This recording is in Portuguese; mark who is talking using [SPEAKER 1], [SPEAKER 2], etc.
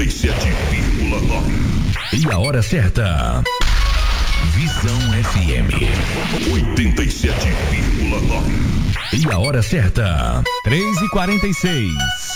[SPEAKER 1] 87,9.
[SPEAKER 2] E a hora certa. Visão FM
[SPEAKER 1] 87,9.
[SPEAKER 2] E a hora certa.
[SPEAKER 3] 3h46.